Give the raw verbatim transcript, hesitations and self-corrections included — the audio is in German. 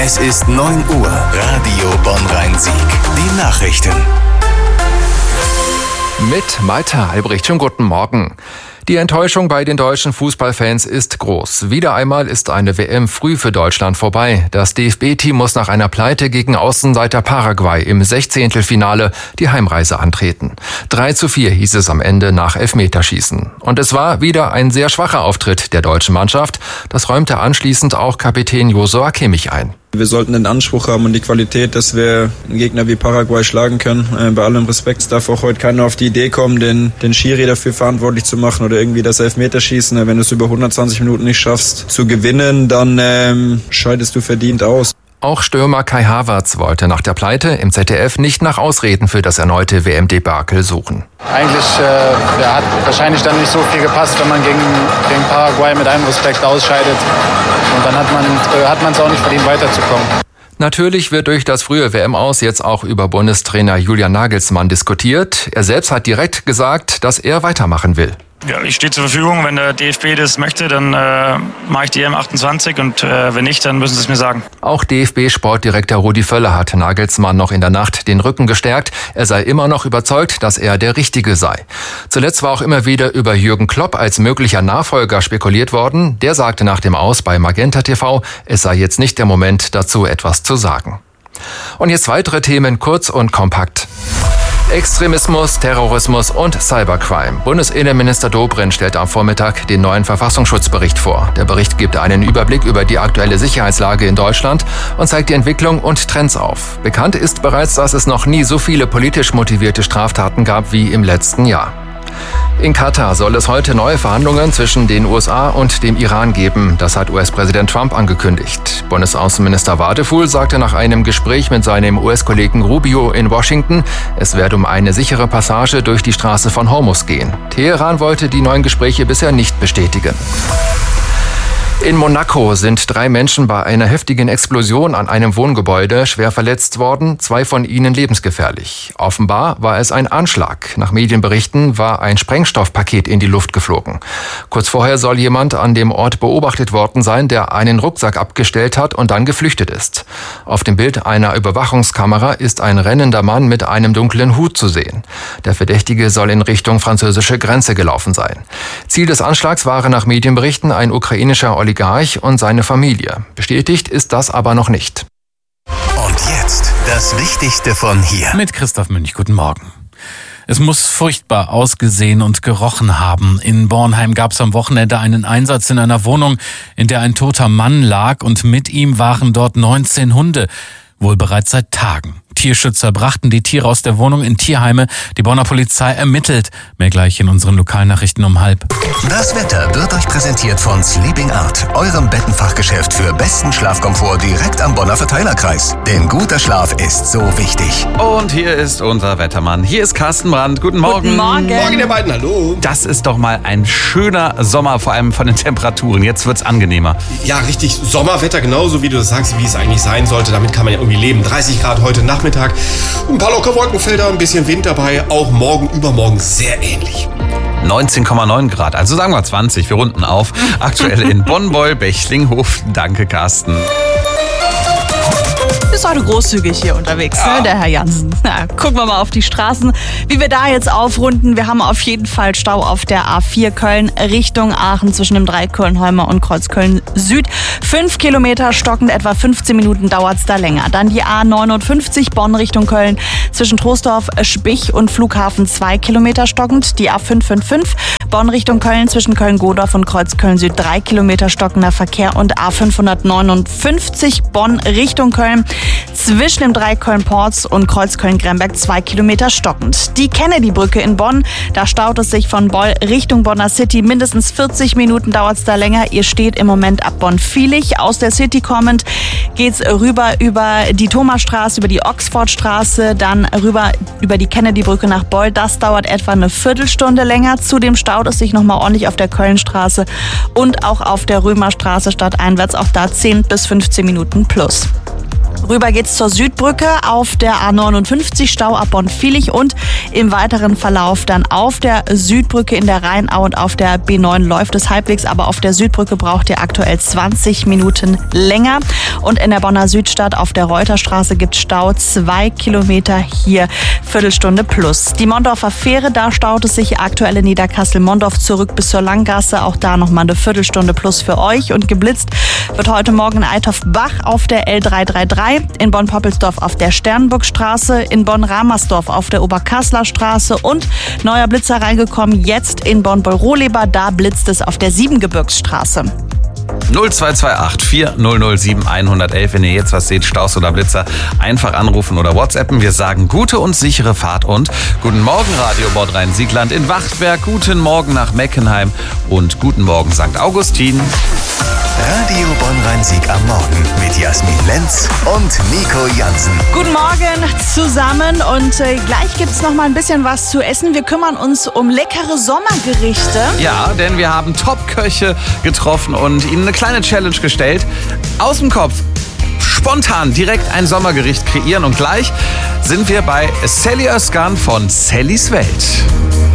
Es ist neun Uhr. Radio Bonn-Rhein-Sieg. Die Nachrichten. Mit Malte Albrecht. Schönen guten Morgen. Die Enttäuschung bei den deutschen Fußballfans ist groß. Wieder einmal ist eine W M früh für Deutschland vorbei. Das D F B-Team muss nach einer Pleite gegen Außenseiter Paraguay im Sechzehntelfinale die Heimreise antreten. drei zu vier hieß es am Ende nach Elfmeterschießen. Und es war wieder ein sehr schwacher Auftritt der deutschen Mannschaft. Das räumte anschließend auch Kapitän Joshua Kimmich ein. Wir sollten den Anspruch haben und die Qualität, dass wir einen Gegner wie Paraguay schlagen können. Äh, bei allem Respekt darf auch heute keiner auf die Idee kommen, den, den Schiri dafür verantwortlich zu machen oder irgendwie das Elfmeterschießen. Wenn du es über hundertzwanzig Minuten nicht schaffst zu gewinnen, dann ähm, scheidest du verdient aus. Auch Stürmer Kai Havertz wollte nach der Pleite im Z D F nicht nach Ausreden für das erneute W M-Debakel suchen. Eigentlich äh, ja, hat wahrscheinlich dann nicht so viel gepasst, wenn man gegen, gegen Paraguay mit einem Respekt ausscheidet. Und dann hat man äh, hat man es auch nicht verdient, weiterzukommen. Natürlich wird durch das frühe W M-Aus jetzt auch über Bundestrainer Julian Nagelsmann diskutiert. Er selbst hat direkt gesagt, dass er weitermachen will. Ja, ich stehe zur Verfügung. Wenn der D F B das möchte, dann äh, mache ich die E M achtundzwanzig und äh, wenn nicht, dann müssen sie es mir sagen. Auch D F B-Sportdirektor Rudi Völler hat Nagelsmann noch in der Nacht den Rücken gestärkt. Er sei immer noch überzeugt, dass er der Richtige sei. Zuletzt war auch immer wieder über Jürgen Klopp als möglicher Nachfolger spekuliert worden. Der sagte nach dem Aus bei Magenta T V, es sei jetzt nicht der Moment, dazu etwas zu sagen. Und jetzt weitere Themen kurz und kompakt. Extremismus, Terrorismus und Cybercrime. Bundesinnenminister Dobrindt stellt am Vormittag den neuen Verfassungsschutzbericht vor. Der Bericht gibt einen Überblick über die aktuelle Sicherheitslage in Deutschland und zeigt die Entwicklung und Trends auf. Bekannt ist bereits, dass es noch nie so viele politisch motivierte Straftaten gab wie im letzten Jahr. In Katar soll es heute neue Verhandlungen zwischen den U S A und dem Iran geben. Das hat U S-Präsident Trump angekündigt. Bundesaußenminister Wadefuhl sagte nach einem Gespräch mit seinem U S-Kollegen Rubio in Washington, es werde um eine sichere Passage durch die Straße von Hormuz gehen. Teheran wollte die neuen Gespräche bisher nicht bestätigen. In Monaco sind drei Menschen bei einer heftigen Explosion an einem Wohngebäude schwer verletzt worden, zwei von ihnen lebensgefährlich. Offenbar war es ein Anschlag. Nach Medienberichten war ein Sprengstoffpaket in die Luft geflogen. Kurz vorher soll jemand an dem Ort beobachtet worden sein, der einen Rucksack abgestellt hat und dann geflüchtet ist. Auf dem Bild einer Überwachungskamera ist ein rennender Mann mit einem dunklen Hut zu sehen. Der Verdächtige soll in Richtung französische Grenze gelaufen sein. Ziel des Anschlags waren nach Medienberichten ein ukrainischer Oligarch und seine Familie. Bestätigt ist das aber noch nicht. Und jetzt das Wichtigste von hier. Mit Christoph Münch, guten Morgen. Es muss furchtbar ausgesehen und gerochen haben. In Bornheim gab es am Wochenende einen Einsatz in einer Wohnung, in der ein toter Mann lag und mit ihm waren dort neunzehn Hunde, wohl bereits seit Tagen. Tierschützer brachten die Tiere aus der Wohnung in Tierheime. Die Bonner Polizei ermittelt. Mehr gleich in unseren Lokalnachrichten um halb. Das Wetter wird euch präsentiert von Sleeping Art, eurem Bettenfachgeschäft für besten Schlafkomfort direkt am Bonner Verteilerkreis. Denn guter Schlaf ist so wichtig. Und hier ist unser Wettermann. Hier ist Carsten Brandt. Guten Morgen. Guten Morgen. Morgen, ihr beiden. Hallo. Das ist doch mal ein schöner Sommer, vor allem von den Temperaturen. Jetzt wird's angenehmer. Ja, richtig Sommerwetter, genauso wie du das sagst, wie es eigentlich sein sollte. Damit kann man ja irgendwie leben. dreißig Grad heute Nachmittag. Ein paar lockere Wolkenfelder, ein bisschen Wind dabei. Auch morgen, übermorgen sehr ähnlich. neunzehn Komma neun Grad, also sagen wir zwanzig. Wir runden auf. Aktuell in Bonn-Beul-Bechlinghof. Danke, Carsten. Ist heute großzügig hier unterwegs, ja. ne, der Herr Jansen. Na, gucken wir mal auf die Straßen, wie wir da jetzt aufrunden. Wir haben auf jeden Fall Stau auf der A vier Köln Richtung Aachen zwischen dem Dreiköln-Holmer und Kreuzköln Süd. Fünf Kilometer stockend, etwa fünfzehn Minuten dauert es da länger. Dann die A neunundfünfzig Bonn Richtung Köln zwischen Troisdorf, Spich und Flughafen zwei Kilometer stockend. Die A fünf fünf fünf Bonn Richtung Köln zwischen Köln-Godorf und Kreuzköln Süd drei Kilometer stockender Verkehr und A fünfhundertneunundfünfzig Bonn Richtung Köln zwischen dem Dreiköln-Porz und Kreuzköln-Gremberg zwei Kilometer stockend. Die Kennedy-Brücke in Bonn, da staut es sich von Beul Richtung Bonner City. Mindestens vierzig Minuten dauert es da länger. Ihr steht im Moment ab Bonn-Vielig. Aus der City kommend geht's rüber über die Thomasstraße, über die Oxfordstraße, dann rüber über die Kennedy-Brücke nach Beul. Das dauert etwa eine Viertelstunde länger. Zudem staut es sich nochmal ordentlich auf der Kölnstraße und auch auf der Römerstraße stadteinwärts. Auch da zehn bis fünfzehn Minuten plus. Rüber geht's zur Südbrücke auf der A neunundfünfzig, Stau ab Bonn-Viehlich und im weiteren Verlauf dann auf der Südbrücke in der Rheinau und auf der B neun läuft es halbwegs, aber auf der Südbrücke braucht ihr aktuell zwanzig Minuten länger. Und in der Bonner Südstadt auf der Reuterstraße gibt's Stau, zwei Kilometer, hier Viertelstunde plus. Die Mondorfer Fähre, da staut es sich aktuell in Niederkassel-Mondorf zurück bis zur Langgasse, auch da nochmal eine Viertelstunde plus für euch. Und geblitzt wird heute Morgen in Eitorf-Bach auf der L dreihundertdreiunddreißig, in Bonn-Poppelsdorf auf der Sternburgstraße, in Bonn-Ramersdorf auf der Oberkasseler Straße und neuer Blitzer reingekommen jetzt in Bonn-Beul-Rohleba, da blitzt es auf der Siebengebirgsstraße. null zwei zwei acht vier null null sieben eins eins eins, wenn ihr jetzt was seht, Staus oder Blitzer, einfach anrufen oder WhatsAppen. Wir sagen gute und sichere Fahrt und guten Morgen Radio Bordrhein-Siegland in Wachtberg, guten Morgen nach Meckenheim und guten Morgen Sankt Augustin. Radio Bonn-Rhein-Sieg am Morgen mit Jasmin Lenz und Nico Jansen. Guten Morgen zusammen und äh, gleich gibt's noch mal ein bisschen was zu essen. Wir kümmern uns um leckere Sommergerichte. Ja, denn wir haben Top-Köche getroffen und ihnen eine kleine Challenge gestellt. Aus dem Kopf spontan direkt ein Sommergericht kreieren und gleich sind wir bei Sally Özkan von Sallys Welt.